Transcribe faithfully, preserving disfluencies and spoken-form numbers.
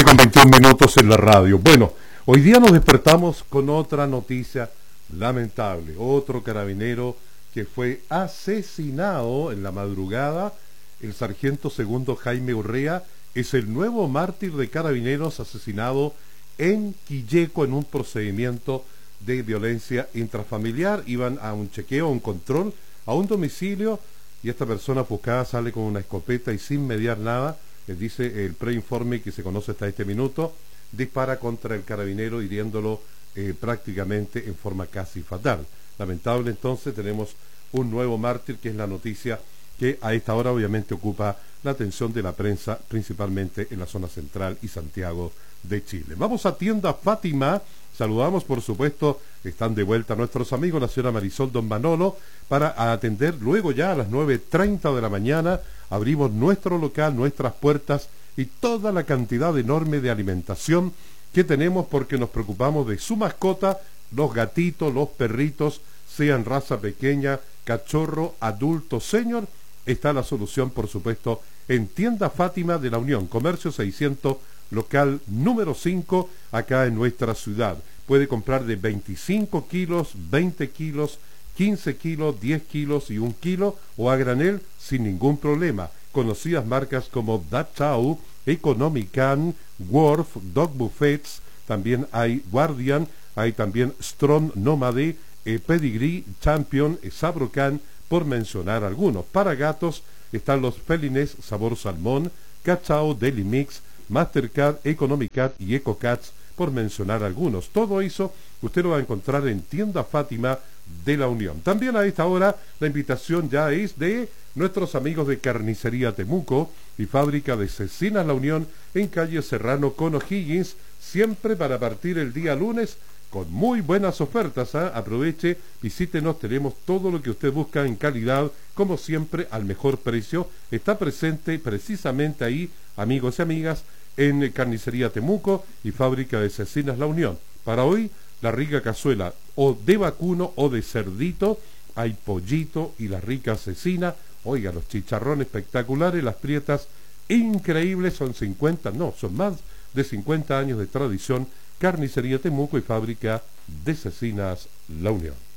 con veintiún minutos en la radio. Bueno, hoy día nos despertamos con otra noticia lamentable. Otro carabinero que fue asesinado en la madrugada. El sargento segundo Jaime Urrea es el nuevo mártir de carabineros asesinado en Quilleco en un procedimiento de violencia intrafamiliar. Iban a un chequeo, a un control, a un domicilio, y esta persona buscada sale con una escopeta y sin mediar nada, les dice el preinforme que se conoce hasta este minuto, dispara contra el carabinero hiriéndolo eh, prácticamente en forma casi fatal. Lamentable. Entonces tenemos un nuevo mártir, que es la noticia que a esta hora obviamente ocupa la atención de la prensa, principalmente en la zona central y Santiago de Chile. Vamos a Tienda Fátima. Saludamos, por supuesto, están de vuelta nuestros amigos, la señora Marisol, don Manolo, para atender luego ya a las nueve treinta de la mañana. Abrimos nuestro local, nuestras puertas y toda la cantidad enorme de alimentación que tenemos, porque nos preocupamos de su mascota, los gatitos, los perritos, sean raza pequeña, cachorro, adulto, señor. Está la solución, por supuesto, en Tienda Fátima de la Unión, Comercio seiscientos, local número cinco, acá en nuestra ciudad. Puede comprar de veinticinco kilos, veinte kilos, quince kilos, diez kilos y un kilo, o a granel sin ningún problema. Conocidas marcas como Dachau, Economican, Worf, Dog Buffets, también hay Guardian, hay también Strong Nomade, eh, Pedigree, Champion, eh, Sabrocan, por mencionar algunos. Para gatos están los Felines sabor salmón, Cachao, Deli Mix, Mastercard, Economicat y EcoCats, por mencionar algunos. Todo eso usted lo va a encontrar en Tienda Fátima de la Unión. También a esta hora la invitación ya es de nuestros amigos de Carnicería Temuco y Fábrica de Cecinas La Unión en calle Serrano con O'Higgins, siempre para partir el día lunes con muy buenas ofertas, ¿eh? Aproveche, visítenos, tenemos todo lo que usted busca en calidad, como siempre, al mejor precio. Está presente precisamente ahí, amigos y amigas, en Carnicería Temuco y Fábrica de Cecinas La Unión. Para hoy, la rica cazuela o de vacuno o de cerdito, hay pollito y la rica cecina. Oiga, los chicharrones espectaculares, las prietas increíbles, son cincuenta, no, son más de cincuenta años de tradición. Carnicería Temuco y Fábrica de Cecinas La Unión.